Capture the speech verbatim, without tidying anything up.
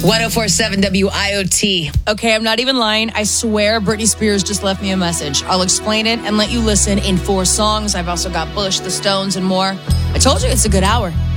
one oh four point seven W I O T. Okay, I'm not even lying. I swear Britney Spears just left me a message. I'll explain it and let you listen in four songs. I've also got Bush, The Stones, and more. I told you it's a good hour.